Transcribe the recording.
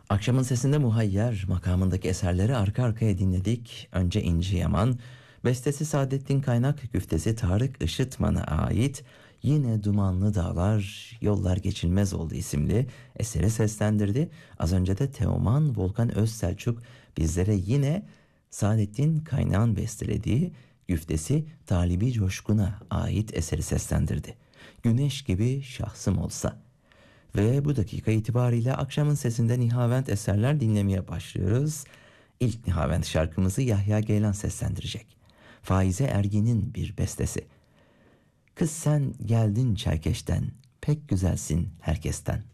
Akşamın Sesinde Muhayyer makamındaki eserleri arka arkaya dinledik. Önce İnci Yaman, bestesi Saadettin Kaynak, güftesi Tarık Işıtman'a ait Yine Dumanlı Dağlar, Yollar Geçilmez Oldu isimli eseri seslendirdi. Az önce de Teoman Volkan Özselçuk bizlere yine Saadettin Kaynak'ın bestelediği güftesi Talibi Coşkun'a ait eseri seslendirdi. Güneş gibi şahsım olsa. Ve bu dakika itibariyle akşamın sesinde Nihavent eserler dinlemeye başlıyoruz. İlk Nihavent şarkımızı Yahya Geylan seslendirecek. Faize Ergin'in bir bestesi. Kız sen geldin Çerkeş'ten, pek güzelsin herkesten.